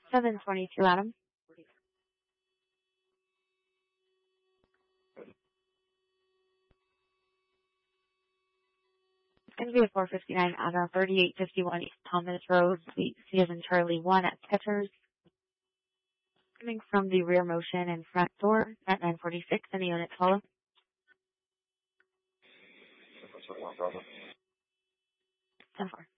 722 Adam. It's going to be a 459 Adam, 3851 East Thomas Road, Suite C as in Charlie 1 at Skechers. Coming from the rear motion and front door at 946. Any units follow? 10-4.